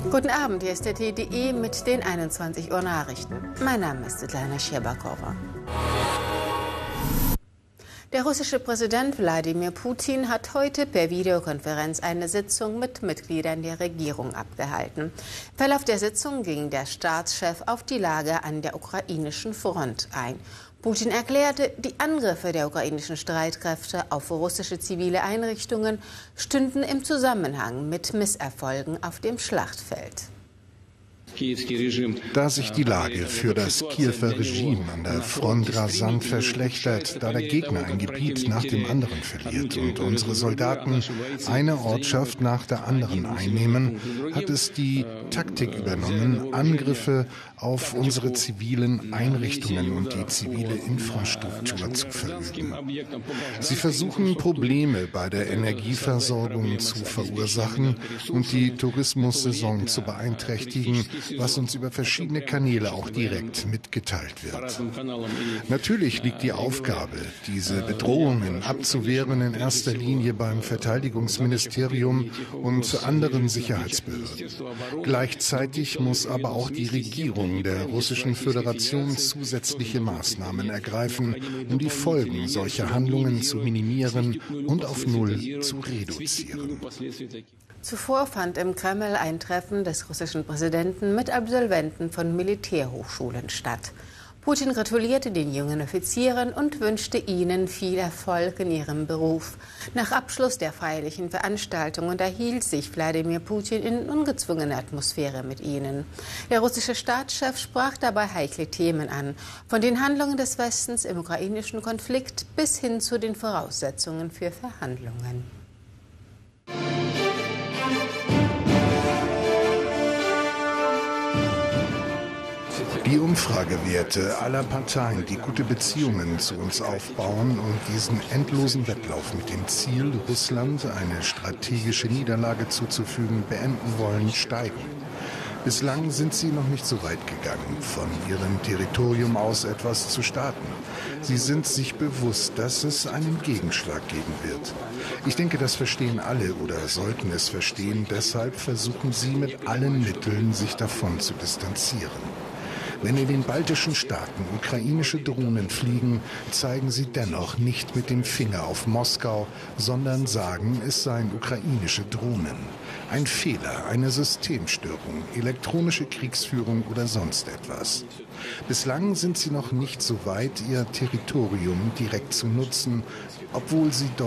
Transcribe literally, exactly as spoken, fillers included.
Guten Abend, hier ist der T D E mit den einundzwanzig Uhr Nachrichten. Mein Name ist Svetlana Scherbakova. Der russische Präsident Wladimir Putin hat heute per Videokonferenz eine Sitzung mit Mitgliedern der Regierung abgehalten. Im Verlauf der Sitzung ging der Staatschef auf die Lage an der ukrainischen Front ein. Putin erklärte, die Angriffe der ukrainischen Streitkräfte auf russische zivile Einrichtungen stünden im Zusammenhang mit Misserfolgen auf dem Schlachtfeld. Da sich die Lage für das Kiewer Regime an der Front rasant verschlechtert, da der Gegner ein Gebiet nach dem anderen verliert und unsere Soldaten eine Ortschaft nach der anderen einnehmen, hat es die Taktik übernommen, Angriffe auf unsere zivilen Einrichtungen und die zivile Infrastruktur zu verüben. Sie versuchen, Probleme bei der Energieversorgung zu verursachen und die Tourismussaison zu beeinträchtigen, was uns über verschiedene Kanäle auch direkt mitgeteilt wird. Natürlich liegt die Aufgabe, diese Bedrohungen abzuwehren, in erster Linie beim Verteidigungsministerium und anderen Sicherheitsbehörden. Gleichzeitig muss aber auch die Regierung der Russischen Föderation zusätzliche Maßnahmen ergreifen, um die Folgen solcher Handlungen zu minimieren und auf Null zu reduzieren. Zuvor fand im Kreml ein Treffen des russischen Präsidenten mit Absolventen von Militärhochschulen statt. Putin gratulierte den jungen Offizieren und wünschte ihnen viel Erfolg in ihrem Beruf. Nach Abschluss der feierlichen Veranstaltung unterhielt sich Wladimir Putin in ungezwungener Atmosphäre mit ihnen. Der russische Staatschef sprach dabei heikle Themen an, von den Handlungen des Westens im ukrainischen Konflikt bis hin zu den Voraussetzungen für Verhandlungen. Die Umfragewerte aller Parteien, die gute Beziehungen zu uns aufbauen und diesen endlosen Wettlauf mit dem Ziel, Russland eine strategische Niederlage zuzufügen, beenden wollen, steigen. Bislang sind sie noch nicht so weit gegangen, von ihrem Territorium aus etwas zu starten. Sie sind sich bewusst, dass es einen Gegenschlag geben wird. Ich denke, das verstehen alle oder sollten es verstehen. Deshalb versuchen sie mit allen Mitteln, sich davon zu distanzieren. Wenn in den baltischen Staaten ukrainische Drohnen fliegen, zeigen sie dennoch nicht mit dem Finger auf Moskau, sondern sagen, es seien ukrainische Drohnen. Ein Fehler, eine Systemstörung, elektronische Kriegsführung oder sonst etwas. Bislang sind sie noch nicht so weit, ihr Territorium direkt zu nutzen, obwohl sie dort